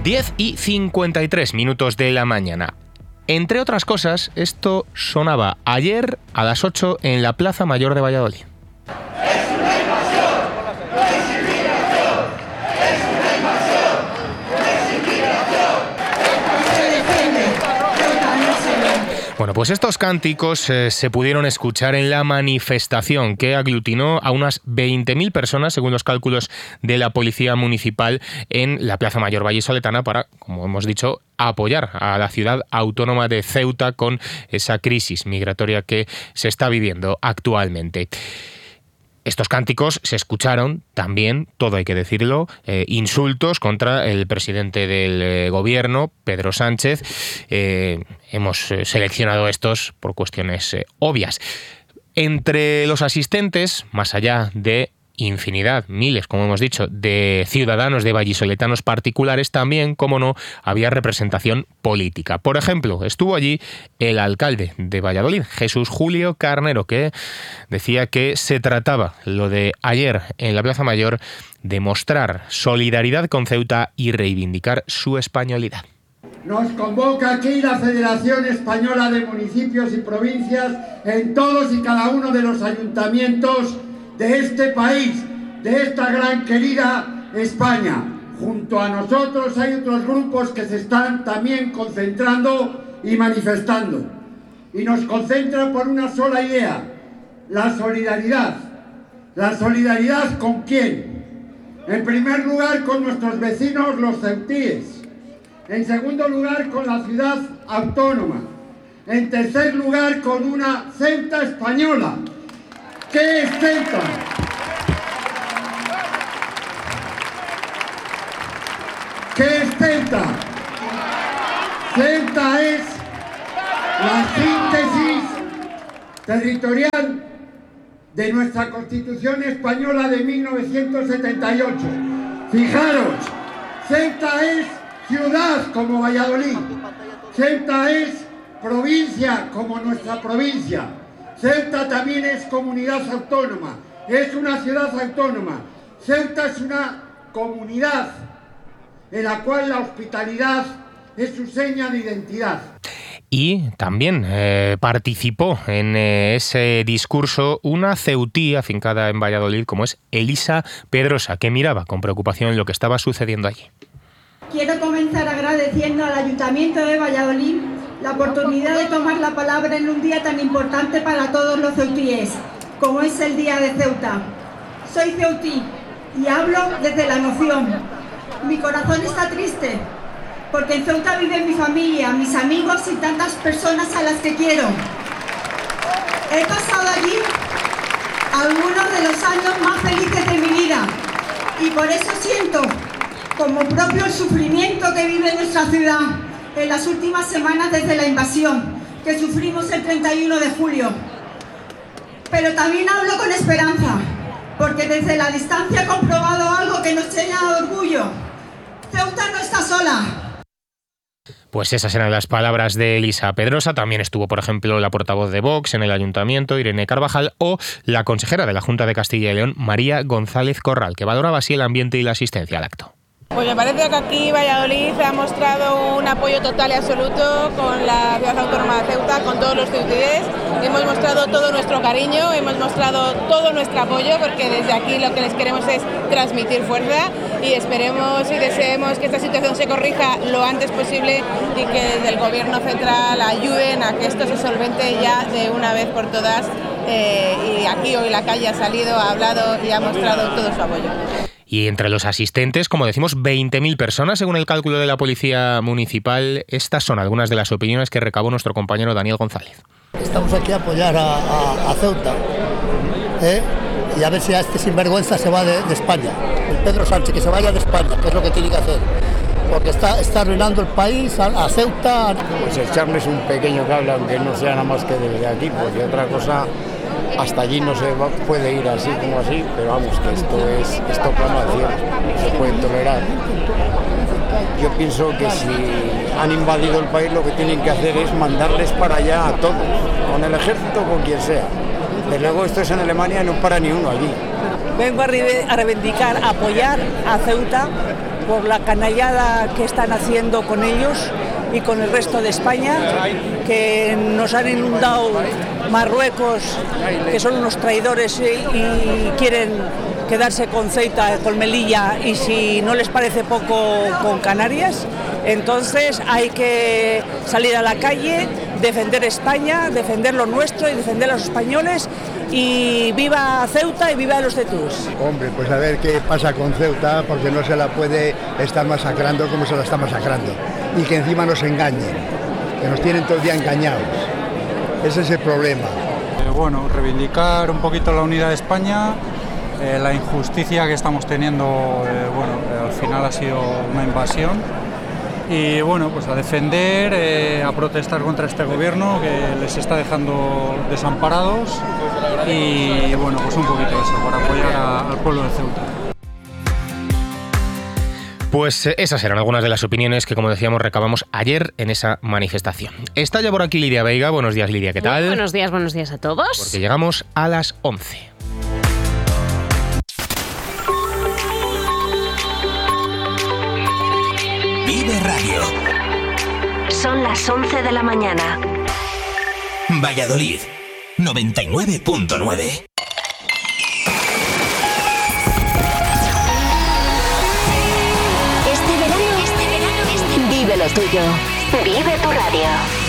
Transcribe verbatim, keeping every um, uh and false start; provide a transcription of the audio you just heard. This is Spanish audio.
diez y cincuenta y tres minutos de la mañana. Entre otras cosas, esto sonaba ayer a las ocho en la Plaza Mayor de Valladolid. Bueno, pues estos cánticos eh, se pudieron escuchar en la manifestación que aglutinó a unas veinte mil personas, según los cálculos de la Policía Municipal, en la Plaza Mayor vallisoletana para, como hemos dicho, apoyar a la ciudad autónoma de Ceuta con esa crisis migratoria que se está viviendo actualmente. Estos cánticos se escucharon también, todo hay que decirlo, eh, insultos contra el presidente del eh, gobierno, Pedro Sánchez. Eh, hemos eh, seleccionado estos por cuestiones eh, obvias. Entre los asistentes, más allá de infinidad, miles, como hemos dicho, de ciudadanos, de vallisoletanos particulares, también, como no, había representación política. Por ejemplo, estuvo allí el alcalde de Valladolid, Jesús Julio Carnero, que decía que se trataba, lo de ayer en la Plaza Mayor, de mostrar solidaridad con Ceuta y reivindicar su españolidad. Nos convoca aquí la Federación Española de Municipios y Provincias en todos y cada uno de los ayuntamientos de este país, de esta gran querida España. Junto a nosotros hay otros grupos que se están también concentrando y manifestando. Y nos concentran por una sola idea, la solidaridad. ¿La solidaridad con quién? En primer lugar con nuestros vecinos los ceutíes. En segundo lugar con la ciudad autónoma. En tercer lugar con una Ceuta española. ¿Qué es Ceuta? ¿Qué es Ceuta? Ceuta es la síntesis territorial de nuestra Constitución Española de mil novecientos setenta y ocho. Fijaros, Ceuta es ciudad como Valladolid. Ceuta es provincia como nuestra provincia. Ceuta también es comunidad autónoma, es una ciudad autónoma. Ceuta es una comunidad en la cual la hospitalidad es su seña de identidad. Y también eh, participó en eh, ese discurso una ceutí afincada en Valladolid como es Elisa Pedrosa, que miraba con preocupación lo que estaba sucediendo allí. Quiero comenzar agradeciendo al Ayuntamiento de Valladolid la oportunidad de tomar la palabra en un día tan importante para todos los ceutíes, como es el Día de Ceuta. Soy ceutí y hablo desde la emoción. Mi corazón está triste, porque en Ceuta vive mi familia, mis amigos y tantas personas a las que quiero. He pasado allí algunos de los años más felices de mi vida y por eso siento como propio el sufrimiento que vive nuestra ciudad en las últimas semanas desde la invasión que sufrimos el treinta y uno de julio. Pero también hablo con esperanza, porque desde la distancia he comprobado algo que nos llena de orgullo. Ceuta no está sola. Pues esas eran las palabras de Elisa Pedrosa. También estuvo, por ejemplo, la portavoz de Vox en el Ayuntamiento, Irene Carvajal, o la consejera de la Junta de Castilla y León, María González Corral, que valoraba así el ambiente y la asistencia al acto. Pues me parece que aquí Valladolid ha mostrado un apoyo total y absoluto con la ciudad autónoma de Ceuta, con todos los ceutíes. Hemos mostrado todo nuestro cariño, hemos mostrado todo nuestro apoyo, porque desde aquí lo que les queremos es transmitir fuerza y esperemos y deseemos que esta situación se corrija lo antes posible y que desde el Gobierno central ayuden a que esto se solvente ya de una vez por todas. Eh, y aquí hoy la calle ha salido, ha hablado y ha mostrado todo su apoyo. Y entre los asistentes, como decimos, veinte mil personas, según el cálculo de la Policía Municipal. Estas son algunas de las opiniones que recabó nuestro compañero Daniel González. Estamos aquí a apoyar a, a, a Ceuta, ¿eh? Y a ver si a este sinvergüenza se va de, de España. El Pedro Sánchez, que se vaya de España, que es lo que tiene que hacer. Porque está, está arruinando el país, a, a Ceuta. Pues echarles un pequeño cable, aunque no sea nada más que de aquí, porque otra cosa... Hasta allí no se va, puede ir así como así, pero vamos, que esto es esto plano al cielo, no se puede tolerar. Yo pienso que si han invadido el país, lo que tienen que hacer es mandarles para allá a todos, con el ejército o con quien sea. Desde luego esto es en Alemania y no para ni uno allí. Vengo a reivindicar, a apoyar a Ceuta por la canallada que están haciendo con ellos y con el resto de España, que nos han inundado Marruecos, que son unos traidores y quieren quedarse con Ceuta, con Melilla, y si no les parece poco con Canarias. Entonces hay que salir a la calle, defender España, defender lo nuestro y defender a los españoles, y viva Ceuta y viva los cetús. Hombre, pues a ver qué pasa con Ceuta, porque no se la puede estar masacrando como se la está masacrando, y que encima nos engañen, que nos tienen todo el día engañados. Ese es el problema. Eh, bueno, reivindicar un poquito la unidad de España. Eh, la injusticia que estamos teniendo, eh, bueno, eh, al final ha sido una invasión, y bueno, pues a defender, eh, a protestar contra este gobierno que les está dejando desamparados, y bueno, pues un poquito eso, para apoyar a, al pueblo de Ceuta. Pues esas eran algunas de las opiniones que, como decíamos, recabamos ayer en esa manifestación. Está ya por aquí Lidia Veiga. Buenos días, Lidia, ¿qué tal? Muy buenos días, buenos días a todos. Porque llegamos a las once. Vive Radio. Son las once de la mañana. Valladolid, noventa y nueve punto nueve. Este verano, este verano, este... vive lo tuyo. Vive tu radio.